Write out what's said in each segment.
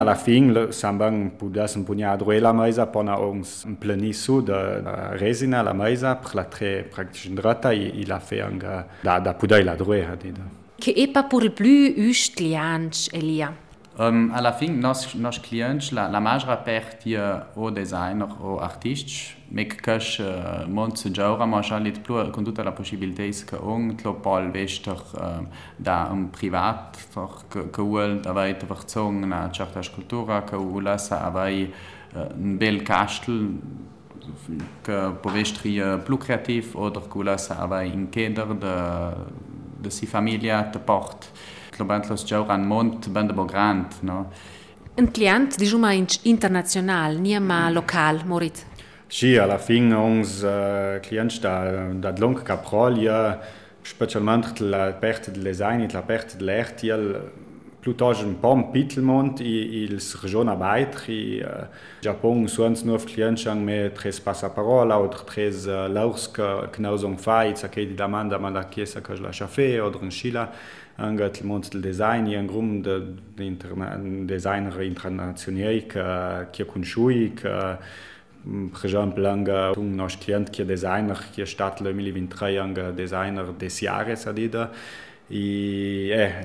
Alla fine sembra poder impugnare la mesa pona uns un planisso de resina la mesa per la tre praktisch drata e la fe anche da poder la droea dida. Che è pa pur il più ustlianch, Elia? Alla fine, nos clientes, la maggior parte o designer o artisti, ma che molti già ma già li più con tutta la possibilità che un global vester da un privat che vuol avere verzogen una certa scultura che vuole avere un bel castel che può essere più creativo o che vuole avere in chieder de si famiglia te port. Los già un mont bende bo grand, no? Un client, diciamo, internazionale, non ma local, Moritz. Sì, alla fine uns clients da long caprolia, specialmente la parte del design e la parte dell'artiel, pluttosto un po' un pittelmont il regione arbeit i Japon sonst nur clients ang me tres passaparola oder tres laurs que nous on fait ça che di demanda ma la chiesa che la chafé oder in Chile anche il mondo del design e un gruppo di designer internazionali che conosciui che per esempio anche un nostro cliente che è designer che è stato nel 2023 anche designer des Jahres adida e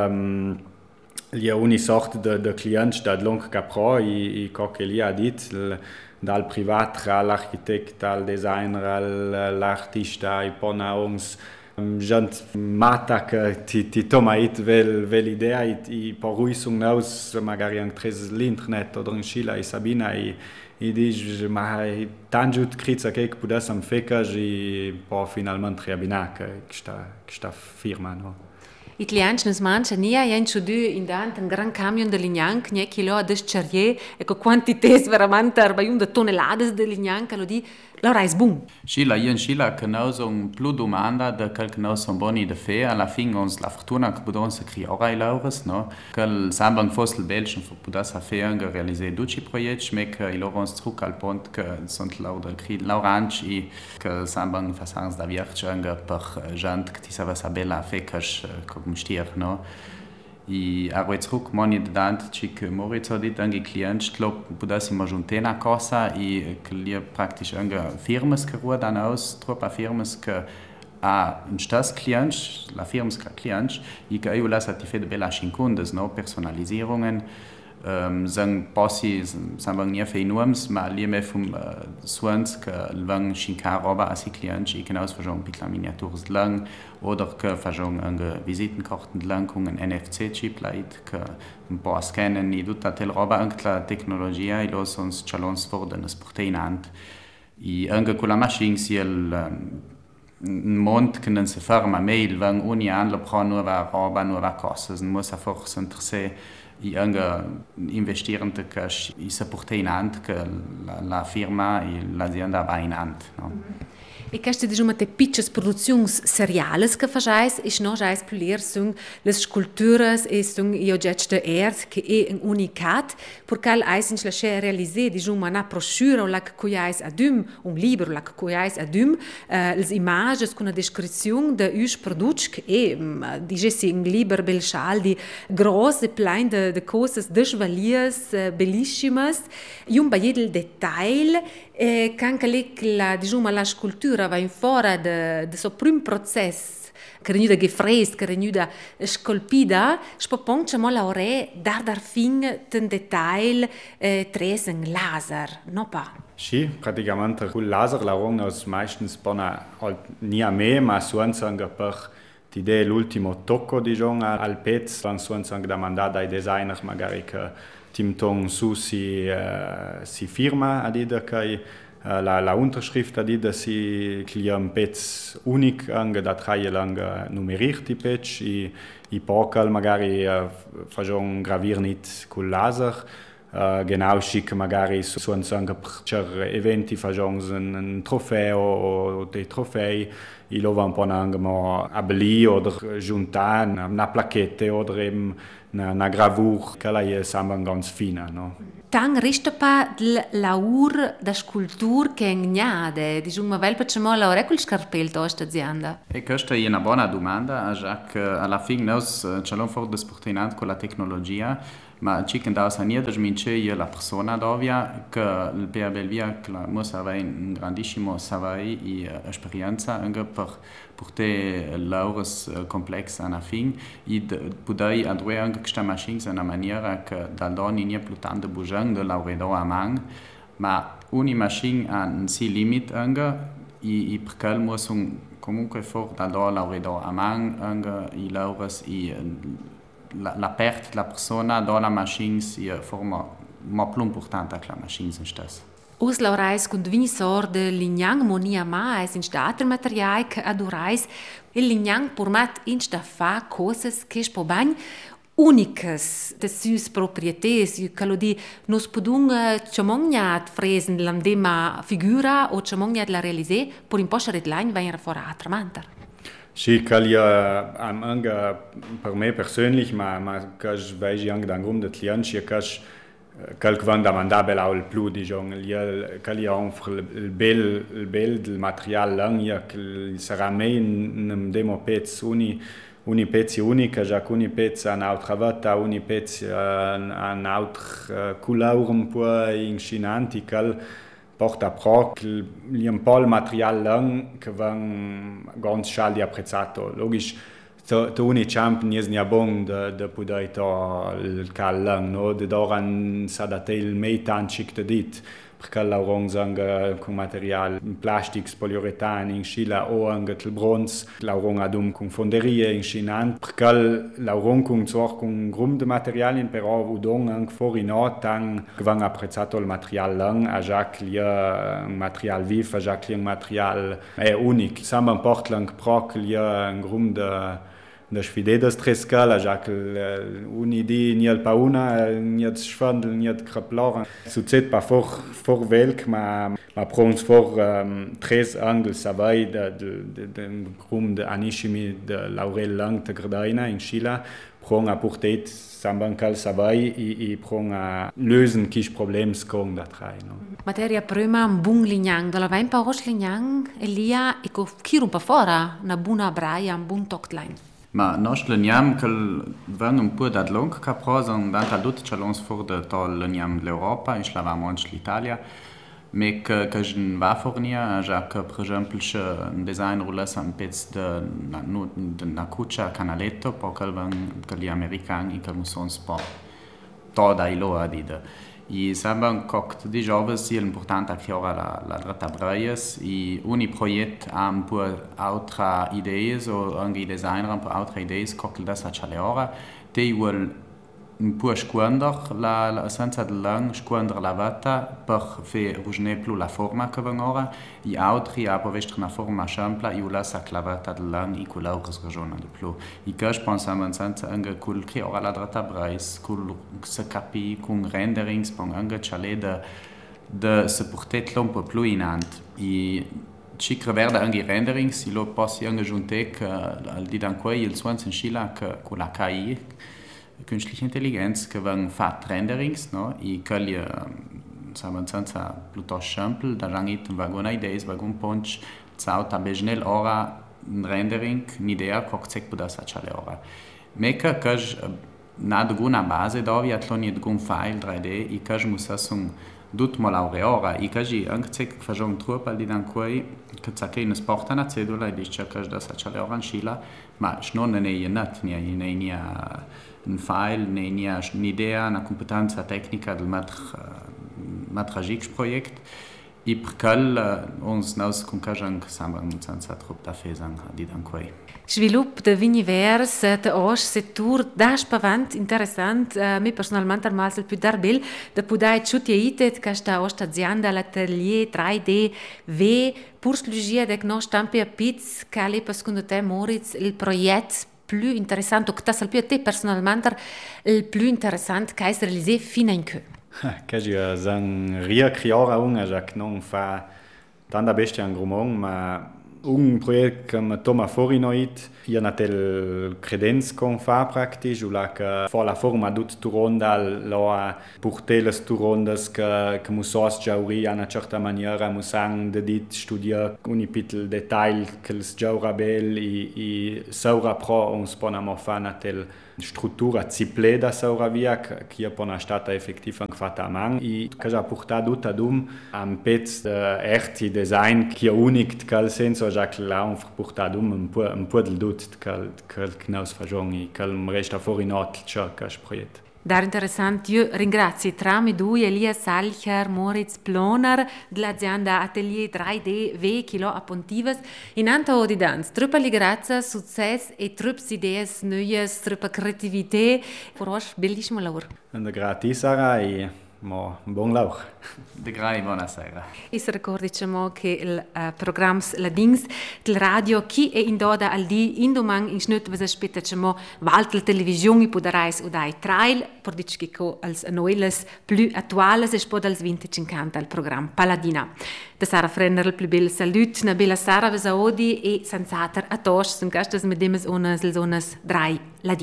lì ogni sorta di cliente da long capro e che lì ha detto dal privato all'architetto al designer all'artista e poi a uns gente mata che ti toma l'idea e poi lui sono nous magari anche l'internet o in Cile e Sabina e dice ma tanto critica che potesse fare e poi finalmente riabbinare questa firma, no? Italians nas mancha nia ja introdu in dant un gran camion de lignanc nie chilo a descherrier e co quantités veramente arbaiun de tonelades de lignanc lo di Laura is bun. Scila io in Scila che noi son più domanda da quel che noi son boni de fe alla fin uns la fortuna che podon se criora i laures no che sambang fossil belschen fu podas a fe anche realiser duci project me che i loro uns truc al pont che sunt lauda cri lauranch e che sambang fasans da virch anche per gent che ti sava sabella fe che com stier no e a retruc moni de dant chic Moritz hat dit ange client glaub podas immer junte na cosa e che li praktisch ange firmas che ruo dan aus tropa firmas che a un stas client la firmas che client e che io la ti fe de bella cinkundes no personalisierungen sang possi sambang nie fe norms ma li me vom swans che lang chinka roba as client e genau verjong picla miniatures lang oder que fajong ange visitenkarten lang un NFC chip light que un po scannen i tutta tel roba anche la tecnologia i los uns chalons forden es proteinant i anche con la machine si un mond che non si ferma mail van ogni anno pro nuova roba nuova cosa non muss einfach interesse i anche investirente che i supporteinant che la firma e l'azienda va in ant no. E queste diciamo te pitches produzions seriales che fajais is no jais pulir sung les sculturas e sung i oggetti de ert che è un unicat por cal ais in la che realiser diciamo una brochure la che cuiais adum un libro la che cuiais adum les images con una descrizione de us product che è digesi un libro bel schaldi grosse plein de cosas desvalias bellissimas e un baiedel detail che la diciamo la scultura va in fora de so prim process che renuda gefräst che renuda scolpida spopong mo la ore dar fin ten detail tres en laser no pa. Sì, praticamente con il laser lavoriamo meistens bona nie mehr ma sonst anche per l'idea l'ultimo tocco diciamo al pezzo van sonst anche da mandare ai designer magari che Tim Tong su si firma a dire che la Unterschrift a dire si un pezzo unico anche da traie lang numeriert die pezzo e poi magari facciamo gravire nicht con laser genau schick magari su anche per eventi facciamo un trofeo o dei trofei e lo van poi anche abbellire o giuntare una placchette o una gravura che è sempre ganz fina, no? Tang resta pa l'aur da scultura che ignade, diciamo vel facciamo lavorare col scarpel tosta azienda. E questa è una buona domanda, già che alla fine noi ci abbiamo fatto sportinante con la tecnologia, Ma chicken da sania da smince io la persona d'ovia che il per Belvia che mo savai un grandissimo savai e esperienza anche per te laures complex ana fin e podei a due anche questa machine una maniera che dal doni nie plutan de bujang de lauredo a man ma uni machine an si limit anche e per quel mo son comunque for dal do lauredo a man anche i laures e la perte della persona dans la machine è forma più importante che la machine stessa. Us laurais cun vini sor de lignang monia mais in stater material che adorais il lignang pormat in sta fa cosas che spo bagn unicas de sus proprietés che lo di nos podung chamongnat fresen l'andema figura o chamongnat la realisé por imposare line vain fora atramantar. Sì, ja anche per me persönlich, ma che vejo anche da grum de clienti che quando da mandabel au il plu diciamo che ja einfach il bel del material lang ja che sarà mai un demo pezzo uni pezzi unica già uni pezzi an altra volta uni pezzi an altra couleur un po' incinanti che porta pro che un po' il materiale lang che van ganz schaldi apprezzato logisch to uni champ nie znia bon de podai to il cal lang no de doran sadate il meitanchik de dit perché l'aurong anche con materiale in plastic poliuretano in scila o anche il bronzo l'aurong adum con fonderie in scinant perché l'aurong con grum de materiali però udong anche fuori no tan van apprezzato il materiale lang a giac lia un material viv a giac lia un material è unico samba un portlang proc lia un grum de sfidedas trescal, ja que un'idea ni al pauna, ni al schwandel, ni al kraploren. Succed pas for velk, ma prons for tres angles savai de grum de anishimi de Laurel Lang de Gradaina in Chila, prong a portet sambankal savai e prong a lösen kish problems kong da trai, no. Materia prima un bun lignang, dalla vain pa rosh lignang, elia e co kirum pa fora, na buna braia, un bun toctline. Ma nos leniam che vang un po' da long che prosa un danta dut chalons for de tol leniam l'Europa in slavamont l'Italia me che jn va fornia ja che per esempio un design rulas un pezz de na cuccia canaletto po che gli americani che musons po toda ilo adida e saben coct di joves è importante che ora la drata braies e uni proiect am pur altra idees o anche designer am pur altra idees coct das a chale ora te will un pur squander la senza de lang squander la vata per fe rugner plus la forma che van ora e altri a povestre una forma champla e la sa clavata de lang e quella ores regiona de plus e che je pense am senza anche cul che ora la drata brais cul se capi con renderings pon anche chale de se portet un po plus inant e Cicre verde anche renderings si lo possi anche giunte che al di dan quei il suon in Scila che con la KI künstliche Intelligenz che van fat renderings no e quelli saben senza piuttosto simple da rangit vagona ideas vagon punch zauta bejnel ora un rendering un'idea coccec puda sa chale ora meka kaj na duguna base dovi atloni dgun file 3D e kaj musasung dut mo laure ora e kaj anche cec fajon trupa di dan quei che zacche in sporta na cedula e dice kaj da sa chale ora in Scila ma non ne è nat ni un file, un'idea, una competenza tecnica del matragic project e per quel ons naus con cajang samban senza trop da fesang di dan quei. Svilup de vinivers de osch settur dash pavant interessant mi personalmente al masel più darbil de pudai chutieite che sta osta azienda l'atelier 3D v pur slugia de no stampe a pizz cali per secondo te Moritz il proiect plus interessant, que tas alpia te personalmente il plus interessant che hai realisé fino in che. Che io san ria creare un ja non fa tanta bestia an grumong ma un projekt che mi toma fuori noit io natel credenz con fa praktisch ula che fa la forma dut turonda la porteles turondas che musos jauri a una certa maniera musang de dit studia un pitel detail che els jaura bel e saura pro un spona mo fa natel struttura cipleda sauravia che è una stata effettiva fatta a man e che ha portato tutta un pezzo di erti design che è unico nel senso che l'ha portato un po' del tutto che nos fagioni che resta fuori notte ciò che è progetto. Dar interessant, io ringrazio tramite Elia Salcher, Moritz Ploner dell'azienda Atelier 3D V Kilo Appontivas. In anto di dans, troppa grazie, successo e troppe idee nuove, troppa creatività. Per oggi, bellissimo lavoro. Grazie Sara e buon lavoro. Buonasera. E se ricordiamo che il programma La Dings del radio chi è in doda al di in domani in snut was aspettiamo valtel televisione poderais o dai trail per dici che als novelas più attuales es pod als 2050 al programma Paladina. Da Sara Frenner il più bel salut, na bella Sara vesaodi e sensater a tos, sun gastas medemes onas zonas 3 La